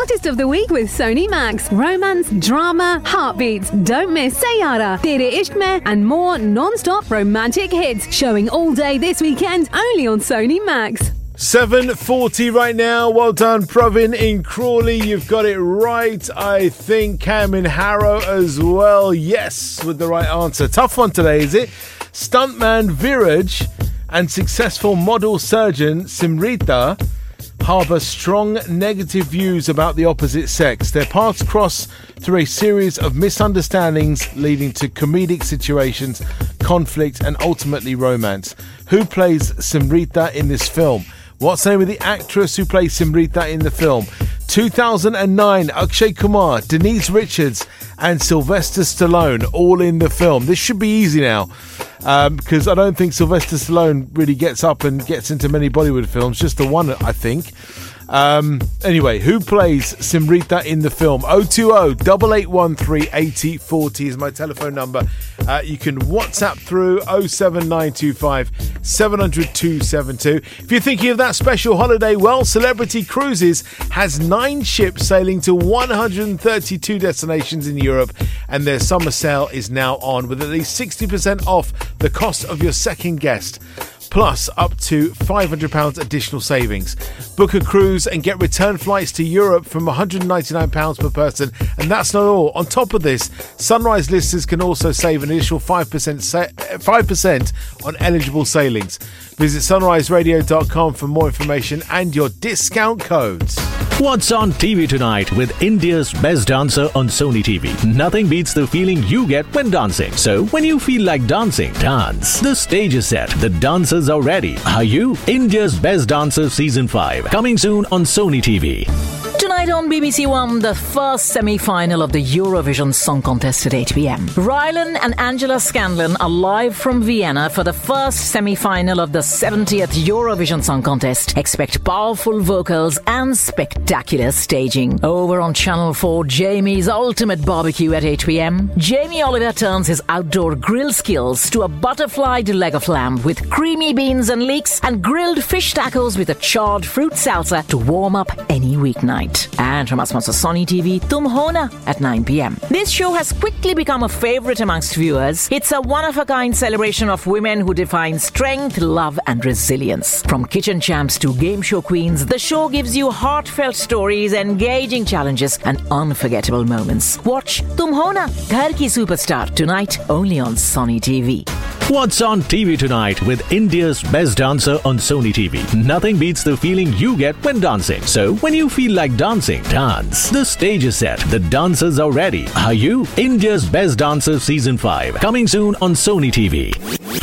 Artist of the Week with Sony Max. Romance, drama, heartbeats. Don't miss Sayara, Tere Ishq Mein, and more non-stop romantic hits. Showing all day this weekend, only on Sony Max. 7:40 right now. Well done, Pravin in Crawley. You've got it right. I think Cam in Harrow as well. Yes, with the right answer. Tough one today, is it? Stuntman Viraj and successful model surgeon Simrita harbour strong negative views about the opposite sex. Their paths cross through a series of misunderstandings leading to comedic situations, conflict and ultimately romance. Who plays Simrita in this film? What's the name of the actress who plays Simrita in the film? 2009, Akshay Kumar, Denise Richards and Sylvester Stallone all in the film. This should be easy now because I don't think Sylvester Stallone really gets up and gets into many Bollywood films, just the one I think. Anyway, who plays Simrita in the film? 020-8813-8040 is my telephone number. You can WhatsApp through 07925 700 272. If you're thinking of that special holiday, well, Celebrity Cruises has 9 ships sailing to 132 destinations in Europe, and their summer sale is now on with at least 60% off the cost of your second guest, plus up to £500 additional savings. Book a cruise and get return flights to Europe from £199 per person. And that's not all. On top of this, Sunrise listeners can also save an additional 5% on eligible sailings. Visit sunriseradio.com for more information and your discount codes. What's on TV tonight with India's best dancer on Sony TV? Nothing beats the feeling you get when dancing. So when you feel like dancing, dance. The stage is set. The dancers are ready. Are you? India's Best Dancer Season 5. Coming soon on Sony TV. Tonight on BBC One, the first semi-final of the Eurovision Song Contest at 8 p.m. Rylan and Angela Scanlon are live from Vienna for the first semi-final of the 70th Eurovision Song Contest. Expect powerful vocals and spectacular staging. Over on Channel 4, Jamie's Ultimate Barbecue at 8 p.m. Jamie Oliver turns his outdoor grill skills to a butterflied leg of lamb with creamy beans and leeks and grilled fish tacos with a charred fruit salsa to warm up any weeknight. And from our sponsor Sony TV, Tum Ho Na at 9 p.m. This show has quickly become a favorite amongst viewers. It's a one-of-a-kind celebration of women who define strength, love and resilience. From kitchen champs to game show queens, the show gives you heartfelt stories, engaging challenges and unforgettable moments. Watch Tum Ho Na, Ghar Ki Superstar tonight only on Sony TV. What's on TV tonight with India's best dancer on Sony TV? Nothing beats the feeling you get when dancing. So when you feel like dancing, dance. The stage is set. The dancers are ready. Are you? India's Best Dancer Season 5. Coming soon on Sony TV.